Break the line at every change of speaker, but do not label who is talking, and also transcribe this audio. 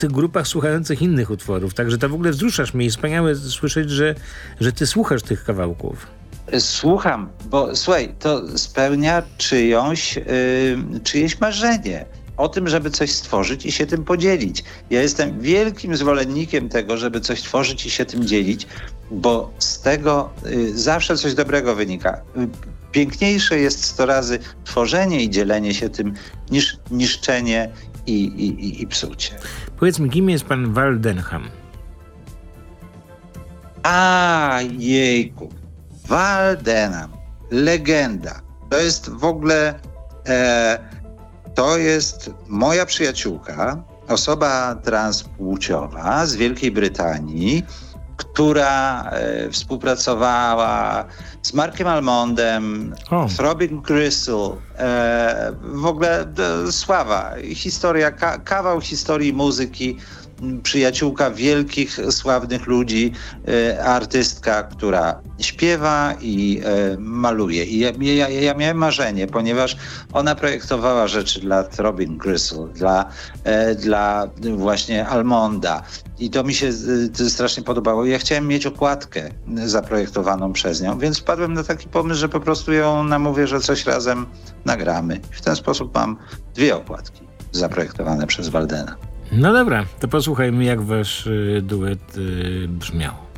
tych grupach słuchających innych utworów. Także to w ogóle wzruszasz mnie i wspaniałe słyszeć, że ty słuchasz tych kawałków.
Słucham, bo słuchaj, to spełnia czyjeś marzenie o tym, żeby coś stworzyć i się tym podzielić. Ja jestem wielkim zwolennikiem tego, żeby coś tworzyć i się tym dzielić, bo z tego zawsze coś dobrego wynika. Piękniejsze jest 100 razy tworzenie i dzielenie się tym niż niszczenie i psucie.
Powiedz mi, kim jest pan Val Denham?
A, jejku. Val Denham, legenda. To jest w ogóle, to jest moja przyjaciółka, osoba transpłciowa z Wielkiej Brytanii, która współpracowała z Markiem Almondem, Throbbing Gristle, w ogóle sława, historia, kawał historii muzyki, przyjaciółka wielkich, sławnych ludzi, artystka, która śpiewa i maluje. I ja miałem marzenie, ponieważ ona projektowała rzeczy dla Throbbing Gristle, dla właśnie Almonda. I to mi się strasznie podobało. Ja chciałem mieć okładkę zaprojektowaną przez nią, więc wpadłem na taki pomysł, że po prostu ją namówię, że coś razem nagramy. I w ten sposób mam 2 okładki zaprojektowane przez Waldena.
No dobra, to posłuchajmy, jak wasz duet brzmiał.